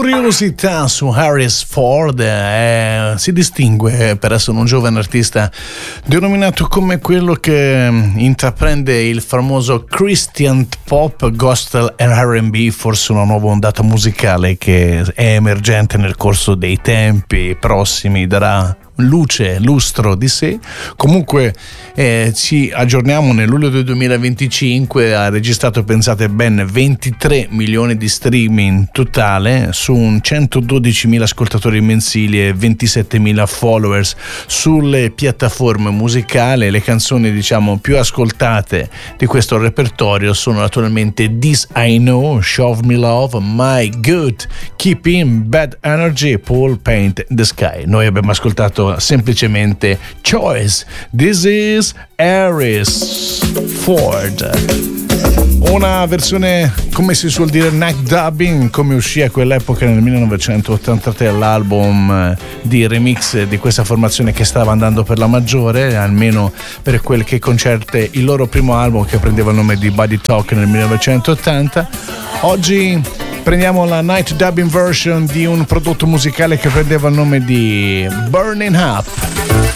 Curiosità su Harris Ford, si distingue per essere un giovane artista denominato come quello che intraprende il famoso Christian pop, gospel e R&B, forse una nuova ondata musicale che è emergente nel corso dei tempi prossimi, darà lustro di sé. Comunque ci aggiorniamo nel luglio del 2025, ha registrato, pensate, ben 23 milioni di streaming totale su 112.000 ascoltatori mensili e 27.000 followers sulle piattaforme musicali. Le canzoni più ascoltate di questo repertorio sono naturalmente This I Know, Show Me Love, My Good, Keep In, Bad Energy, Paul Paint the Sky. Noi abbiamo ascoltato semplicemente Choice. This is Harris Ford, una versione, come si suol dire, neck dubbing, come uscì a quell'epoca nel 1983 l'album di remix di questa formazione che stava andando per la maggiore, almeno per quel che concerne il loro primo album che prendeva il nome di Body Talk nel 1980. Oggi prendiamo la night dubbing version di un prodotto musicale che prendeva il nome di Burning Up.